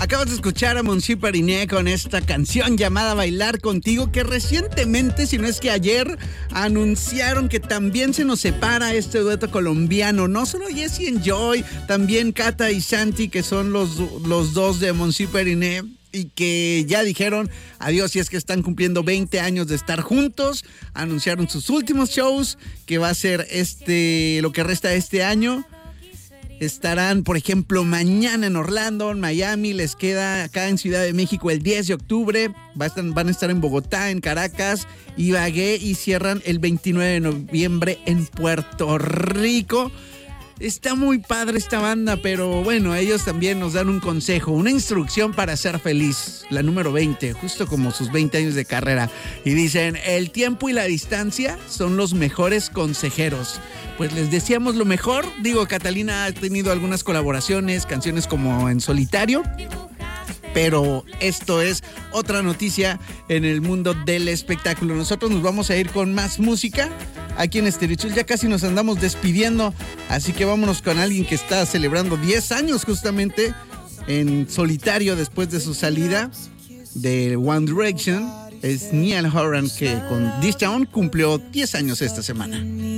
Acabas de escuchar a Monsi Periné con esta canción llamada Bailar Contigo, que recientemente, si no es que ayer, anunciaron que también se nos separa este dueto colombiano. No solo Jesse and Joy, también Cata y Santi, que son los dos de Monsi Periné, y que ya dijeron adiós, y es que están cumpliendo 20 años de estar juntos. Anunciaron sus últimos shows, que va a ser lo que resta de este año. Estarán, por ejemplo, mañana en Orlando, en Miami, les queda acá en Ciudad de México el 10 de octubre, van a estar en Bogotá, en Caracas, Ibagué, y cierran el 29 de noviembre en Puerto Rico. Está muy padre esta banda, pero bueno, ellos también nos dan un consejo, una instrucción para ser feliz, la número 20, justo como sus 20 años de carrera. Y dicen, el tiempo y la distancia son los mejores consejeros. Pues les deseamos lo mejor. Digo, Catalina ha tenido algunas colaboraciones, canciones como En Solitario, pero esto es otra noticia en el mundo del espectáculo. Nosotros nos vamos a ir con más música aquí en Stereo Chill. Ya casi nos andamos despidiendo, así que vámonos con alguien que está celebrando 10 años justamente en solitario después de su salida de One Direction. Es Niall Horan, que con This Town cumplió 10 años esta semana.